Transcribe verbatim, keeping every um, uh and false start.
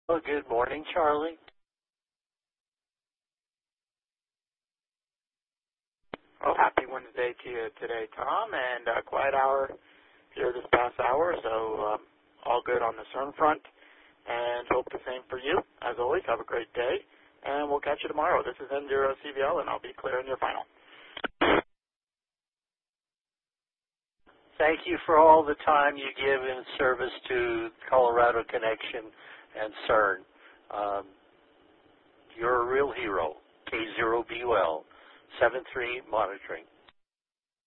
Well, good morning, Charlie. Well, happy Wednesday to you today, Tom, and uh, quiet hour here this past hour, so um, all good on the CERN front, and hope the same for you. As always, have a great day, and we'll catch you tomorrow. This is N zero C V L, and I'll be clearing your final. Thank you for all the time you give in service to Colorado Connection and CERN. Um, you're a real hero. K zero B U L, seven three monitoring.